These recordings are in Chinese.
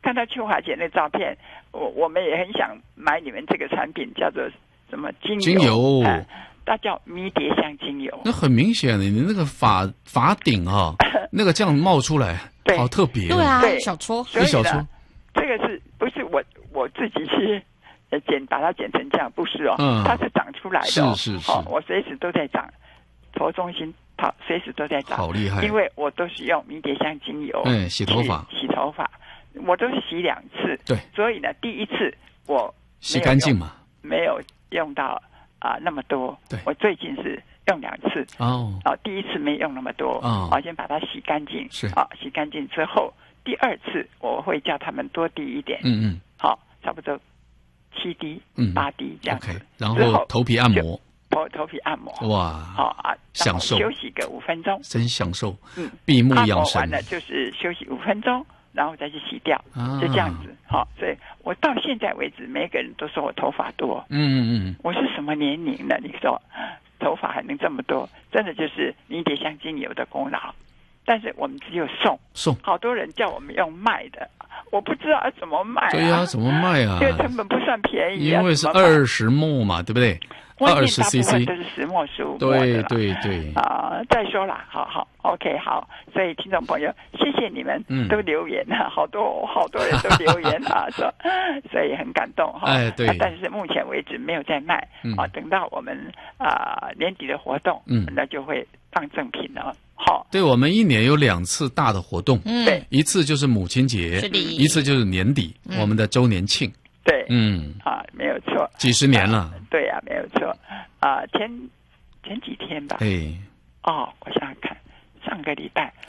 看到秋华姐那照片，我们也很想买你们这个产品，叫做什么精油？ 精油， 它叫迷迭香精油。 那很明显的，你那个发顶啊，那个这样冒出来，好特别。 对啊， 对， 小撮， 所以呢小撮， 这个是不是我自己去把它剪成这样？不是哦，它是长出来的、哦。 是。 我随时都在长，头中心随时都在长， 好厉害！ 因为我都是用迷迭香精油， 洗头发， 我都是洗2次。 对， 所以呢，第一次我洗干净嘛， 没有用到那么多。 对， 我最近是用2次。第一次没用那么多。我先把它洗干净。 是洗干净之后，第2次我会叫他们多滴一点。好，差不多7滴、8滴这样子。 OK， 然后头皮按摩。 头皮按摩， 哇， 好享受， 休息个5分钟， 真享受。闭目养神。 按摩完了就是休息5分钟，然后再去洗掉，就这样子。好，所以我到现在为止，每个人都说我头发多。我是什么年龄了？你说头发还能这么多？真的就是迷迭香精油的功劳。但是我们只有送，好多人叫我们用卖的，我不知道要怎么卖。 对呀，怎么卖啊？ 因为成本不算便宜， 因为是20ml嘛，对不对？20cc 都是10墨15 墨的。对再说啦，好 ，OK， 好。所以听众朋友，谢谢你们都留言啊，好多人都留言啊，所以很感动哈。 对。 但是目前为止没有在卖等到我们年底的活动，那就会当赠品了。好， 对，我们1年有2次大的活动， 对， 一次就是母亲节，一次就是年底，我们的周年庆。 对，没有错， 几十年了。 对呀，没有错。前几天吧。我想想看，上个礼拜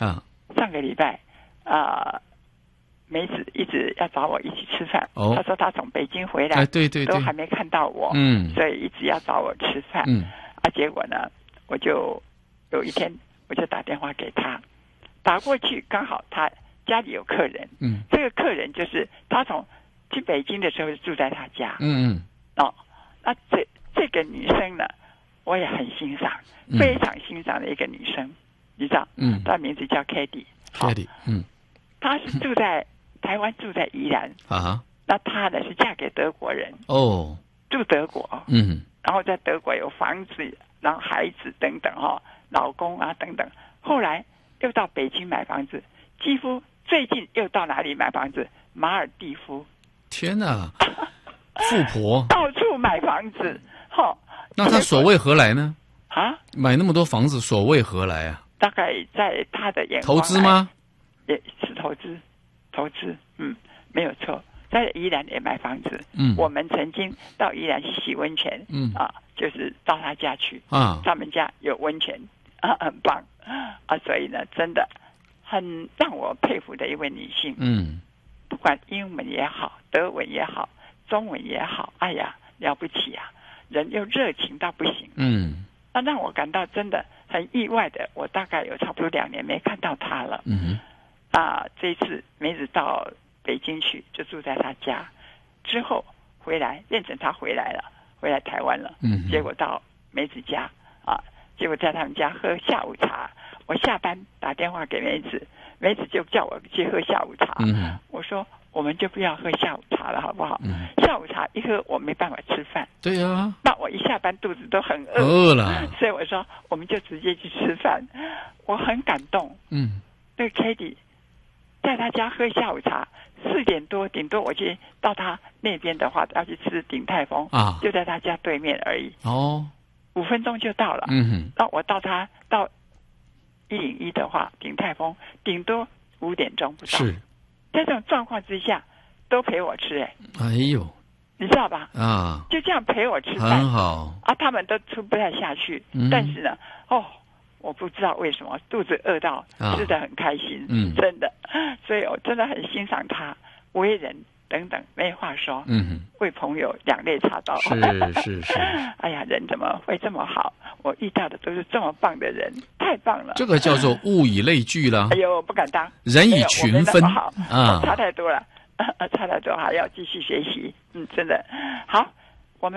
梅子一直要找我一起吃饭。他说他从北京回来， 对， 都还没看到我，所以一直要找我吃饭。结果呢，我就有一天我就打电话给他，打过去刚好他家里有客人，这个客人就是他去北京的时候住在他家，那这个女生呢，我也很欣赏，非常欣赏的一个女生，你知道，她的名字叫 Katie， 她是住在台湾，住在宜兰那她呢是嫁给德国人，住德国，然后在德国有房子，然后孩子等等老公啊等等，后来又到北京买房子，几乎最近又到哪里买房子？马尔地夫。 天哪，富婆到处买房子， 那他所谓何来呢？ 买那么多房子所谓何来啊？ 大概在他的眼光投资吗？ 也是投资，没有错，在宜兰也买房子。我们曾经到宜兰去洗温泉，就是到他家去，他们家有温泉，很棒所以呢，真的很让我佩服的一位女性。不管英文也好，德文也好，中文也好，哎呀，了不起啊！人又热情到不行。那让我感到真的很意外的，我大概有差不多2年没看到他了。这一次梅子到北京去，就住在他家，之后回来认成他回来了，回来台湾了。结果到梅子家结果在他们家喝下午茶。我下班打电话给梅子，梅子就叫我去喝下午茶。我说我们就不要喝下午茶了，好不好？下午茶一喝我没办法吃饭。 对呀。 那我一下班肚子都很饿了， 所以我说我们就直接去吃饭。我很感动。那个 Katie 在他家喝下午茶，4点多，顶多我去到他那边的话，要去吃鼎泰丰就在他家对面而已。5分钟就到了。那我到101的话，鼎泰丰顶多5点钟不到。 是， 在这种状况之下，都陪我吃。 哎呦， 你知道吧？就这样陪我吃饭， 很好他们都吃不太下去。但是呢，我不知道为什么肚子饿到吃得很开心，真的。所以我真的很欣赏他为人等等，没话说。为朋友2肋插刀。 是。 哎呀，人怎么会这么好？我遇到的都是这么棒的人，太棒了。 这个叫做物以类聚啦。 哎呦，不敢当。 人以群分。 差太多了，差太多，还要继续学习。真的好。我们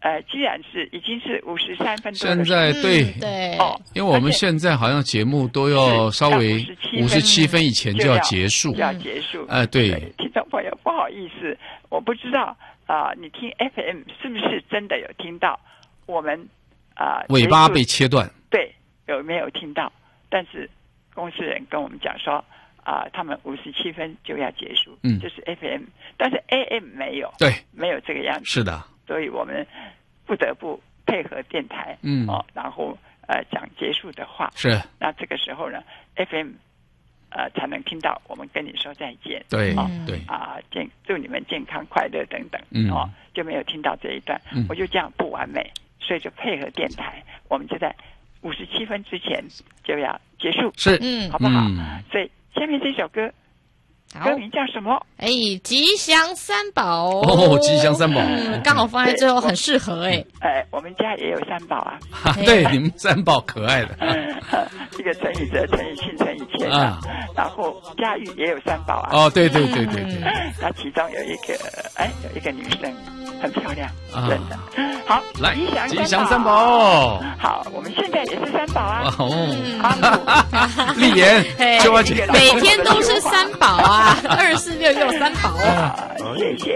居然已经是53分多。 现在对哦，因为我们现在好像节目都要稍微57分以前就要结束，对。 听众朋友，不好意思，我不知道你听 FM 是不是真的有听到我们尾巴被切断？ 对，有没有听到？但是公司人跟我们讲说他们57分就要结束，就是 FM， 但是 AM 没有， 对， 没有这个样子， 是的， 所以我们不得不配合电台，然后讲结束的话， 是， 那这个时候呢 ，FM 才能听到我们跟你说再见， 对，对祝你们健康快乐等等，就没有听到这一段，我就这样不完美，所以就配合电台，我们就在57分之前就要结束， 是， 好不好？所以下面这首歌。歌名叫什么？ 吉祥三宝哦，吉祥三宝， 刚好放在最后很适合我们家也有三宝啊， 对，你们三宝可爱的， 一个陈宇哲、陈宇庆、陈宇谦然后佳玉也有三宝啊， 哦，对， 那其中有一个女生很漂亮，真的，好， 来吉祥三宝， 好，我们现在也是三宝啊， 丽妍、秋华姐， 每天都是三宝啊。246也有三宝谢谢。